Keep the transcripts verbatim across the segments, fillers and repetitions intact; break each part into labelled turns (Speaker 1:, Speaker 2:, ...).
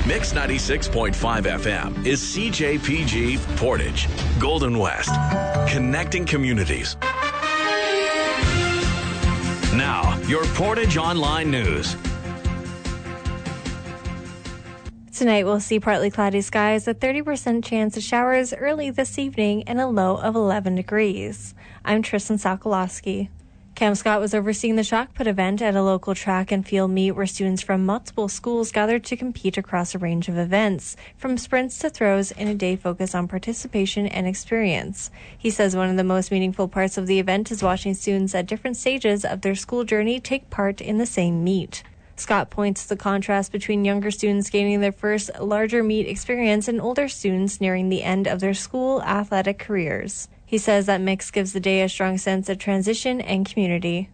Speaker 1: Mix ninety-six point five F M is C J P G Portage, Golden West, connecting communities. Now, your Portage Online News.
Speaker 2: Tonight we'll see partly cloudy skies, a thirty percent chance of showers early this evening, and a low of eleven degrees. I'm Tristan Sokolowski. Cam Scott was overseeing the Shock Put event at a local track and field meet where students from multiple schools gathered to compete across a range of events, from sprints to throws, in a day focused on participation and experience. He says one of the most meaningful parts of the event is watching students at different stages of their school journey take part in the same meet. Scott points to the contrast between younger students gaining their first larger meet experience and older students nearing the end of their school athletic careers. He says that mix gives the day a strong sense of transition and community.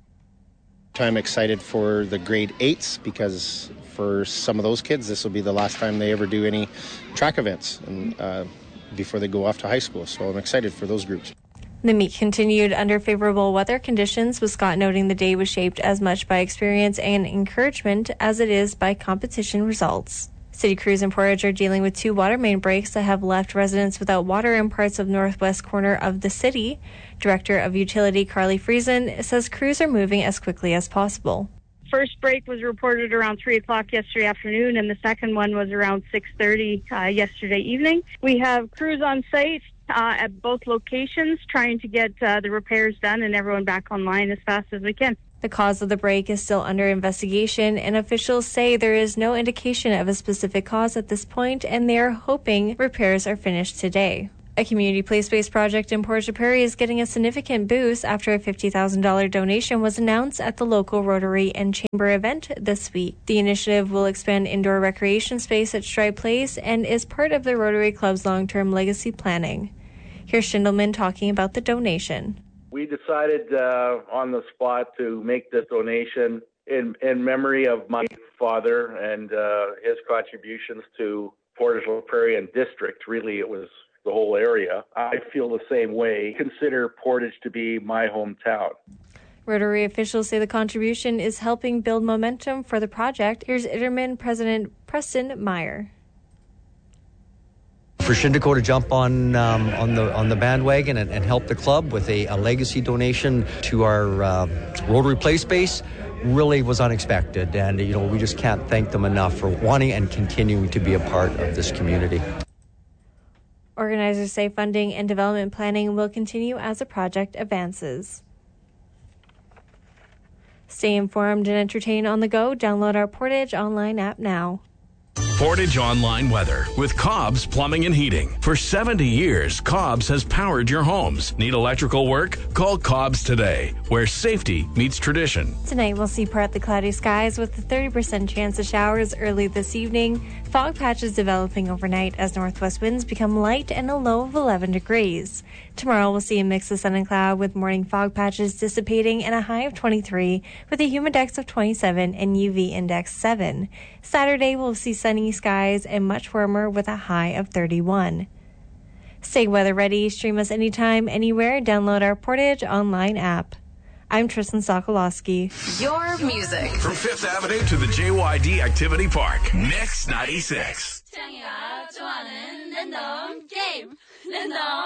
Speaker 3: I'm excited for the grade eights because for some of those kids, this will be the last time they ever do any track events and uh, before they go off to high school. So I'm excited for those groups.
Speaker 2: The meet continued under favorable weather conditions, with Scott noting the day was shaped as much by experience and encouragement as it is by competition results. City crews in Portage are dealing with two water main breaks that have left residents without water in parts of northwest corner of the city. Director of Utility Carly Friesen says crews are moving as quickly as possible.
Speaker 4: First break was reported around three o'clock yesterday afternoon, and the second one was around six thirty uh, yesterday evening. We have crews on site uh, at both locations trying to get uh, the repairs done and everyone back online as fast as we can.
Speaker 2: The cause of the break is still under investigation, and officials say there is no indication of a specific cause at this point, and they are hoping repairs are finished today. A community place-based project in Portage Prairie is getting a significant boost after a fifty thousand dollars donation was announced at the local Rotary and Chamber event this week. The initiative will expand indoor recreation space at Stride Place and is part of the Rotary Club's long-term legacy planning. Here's Schindelman talking about the donation.
Speaker 5: We decided uh, on the spot to make this donation in, in memory of my father and uh, his contributions to Portage La Prairie and district. Really, it was the whole area. I feel the same way. Consider Portage to be my hometown.
Speaker 2: Rotary officials say the contribution is helping build momentum for the project. Here's Iterman President Preston Meyer.
Speaker 6: For Shindeco to jump on um, on the on the bandwagon and, and help the club with a, a legacy donation to our uh, Rotary Play Space really was unexpected, and you know we just can't thank them enough for wanting and continuing to be a part of this community.
Speaker 2: Organizers say funding and development planning will continue as the project advances. Stay informed and entertained on the go. Download our Portage Online app now.
Speaker 1: Portage Online Weather with Cobb's Plumbing and Heating. For seventy years, Cobb's has powered your homes. Need electrical work? Call Cobb's today, where safety meets tradition.
Speaker 2: Tonight we'll see partly cloudy skies with a thirty percent chance of showers early this evening. Fog patches developing overnight as northwest winds become light and a low of eleven degrees. Tomorrow we'll see a mix of sun and cloud with morning fog patches dissipating and a high of twenty-three with a humidex of twenty-seven and U V index seven. Saturday we'll see sunny skies and much warmer with a high of thirty-one. Stay weather ready. Stream us anytime, anywhere. Download our Portage Online app. I'm Tristan Sokolowski.
Speaker 7: Your music.
Speaker 1: From Fifth Avenue to the J Y D Activity Park. Mix ninety-six.